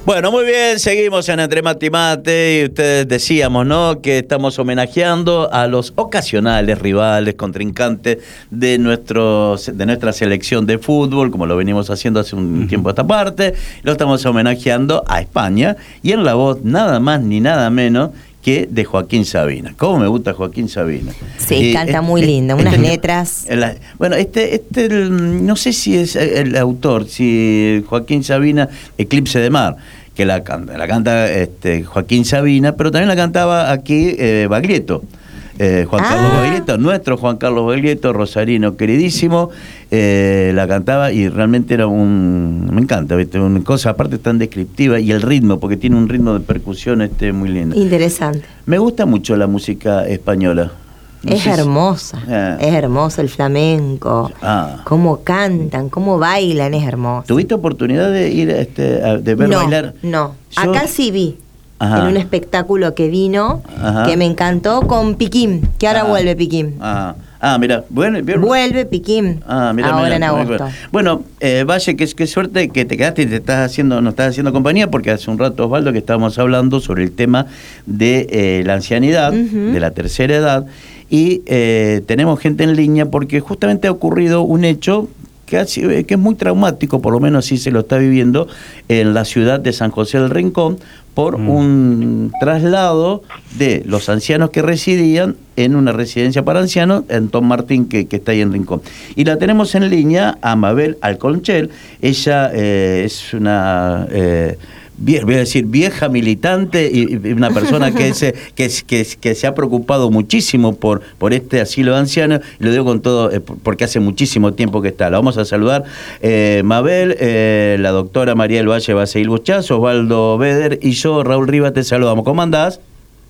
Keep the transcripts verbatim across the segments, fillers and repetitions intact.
Bueno, muy bien, seguimos en Entre Mate y Mate y ustedes decíamos, ¿no?, que estamos homenajeando a los ocasionales rivales, contrincantes de, nuestros, de nuestra selección de fútbol, como lo venimos haciendo hace un uh-huh. tiempo a esta parte. Lo estamos homenajeando a España y en la voz nada más ni nada menos que de Joaquín Sabina. ¿Cómo me gusta Joaquín Sabina? Sí, eh, canta muy eh, linda, unas este, letras. La, bueno, este, este el, no sé si es el autor, si Joaquín Sabina, Eclipse de Mar, que la canta, la canta este, Joaquín Sabina, pero también la cantaba aquí eh, Baglietto. Eh, Juan ah. Carlos Baglietto, nuestro Juan Carlos Baglietto, rosarino queridísimo, eh, la cantaba y realmente era un... me encanta, ¿viste? Una cosa aparte tan descriptiva y el ritmo, porque tiene un ritmo de percusión este muy lindo. Interesante. Me gusta mucho la música española. No es hermosa, si... ah. es hermoso el flamenco, ah. cómo cantan, cómo bailan, es hermoso. ¿Tuviste oportunidad de ir este, a, de ver no, bailar? No, Yo... acá sí vi. Ajá. En un espectáculo que vino, Ajá. que me encantó, con Piquín, que ahora Ajá. vuelve Piquín. Ajá. Ah, mira, bueno, bien. Vuelve Piquín. Ah, mira, ahora mira, en agosto. Bueno, eh, Valle, qué, qué suerte que te quedaste y te estás haciendo, nos estás haciendo compañía, porque hace un rato, Osvaldo, que estábamos hablando sobre el tema de eh, la ancianidad, uh-huh. de la tercera edad, y eh, tenemos gente en línea porque justamente ha ocurrido un hecho que, ha, que es muy traumático, por lo menos así se lo está viviendo en la ciudad de San José del Rincón, por mm. un traslado de los ancianos que residían en una residencia para ancianos, en Tom Martín, que, que está ahí en Rincón. Y la tenemos en línea a Mabel Alconchel. Ella eh, es una... Eh, Vie, voy a decir vieja militante y una persona que se, que, que, que se ha preocupado muchísimo por, por este asilo de ancianos, y lo digo con todo eh, porque hace muchísimo tiempo que está. La vamos a saludar, eh, Mabel, eh, la doctora María del Valle Baseil Buchazo, Osvaldo Beder y yo, Raúl Rivas, te saludamos. ¿Cómo andás?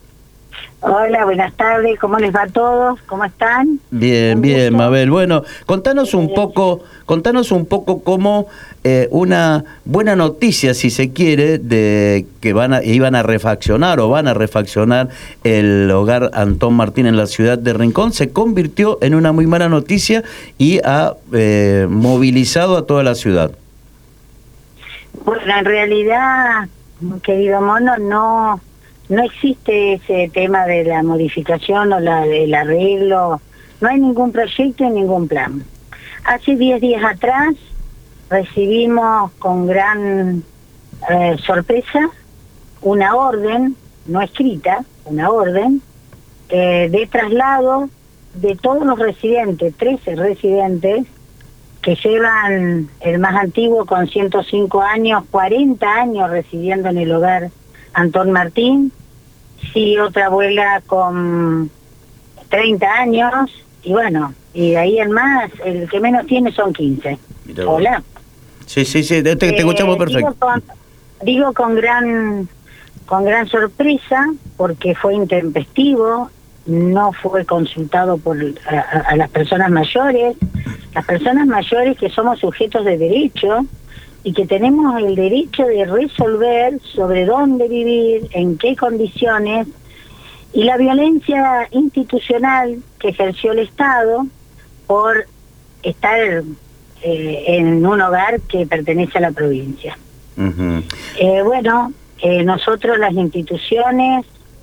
Hola, buenas tardes, ¿cómo les va a todos? ¿Cómo están? Bien, bien, Mabel. Bueno, contanos un poco, contanos un poco cómo eh, una buena noticia, si se quiere, de que van a, iban a refaccionar o van a refaccionar el hogar Antón Martín en la ciudad de Rincón, se convirtió en una muy mala noticia y ha eh, movilizado a toda la ciudad. Bueno, en realidad, querido Mono, no... No existe ese tema de la modificación o la del arreglo, no hay ningún proyecto y ningún plan. Hace diez días atrás recibimos con gran eh, sorpresa una orden, no escrita, una orden eh, de traslado de todos los residentes, trece residentes, que llevan el más antiguo con ciento cinco años, cuarenta años residiendo en el hogar Antón Martín, sí, otra abuela con treinta años, y bueno, y de ahí en más, el que menos tiene son quince. Mirá. Hola. Sí, sí, sí, te, te eh, escuchamos perfecto. Digo con, digo con gran con gran sorpresa, porque fue intempestivo, no fue consultado por a, a las personas mayores, las personas mayores que somos sujetos de derecho, y que tenemos el derecho de resolver sobre dónde vivir, en qué condiciones, y la violencia institucional que ejerció el Estado por estar eh, en un hogar que pertenece a la provincia. Uh-huh. Eh, bueno, eh, nosotros las instituciones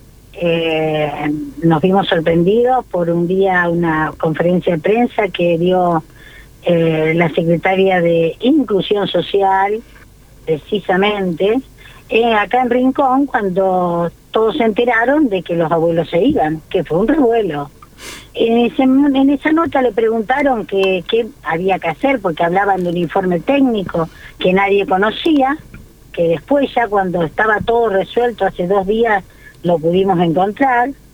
eh, nos vimos sorprendidos por un día una conferencia de prensa que dio Eh, la secretaria de Inclusión Social, precisamente, eh, acá en Rincón, cuando todos se enteraron de que los abuelos se iban, que fue un revuelo. En, ese, en esa nota le preguntaron qué había que hacer, porque hablaban de un informe técnico que nadie conocía, que después ya cuando estaba todo resuelto, hace dos días lo pudimos encontrar,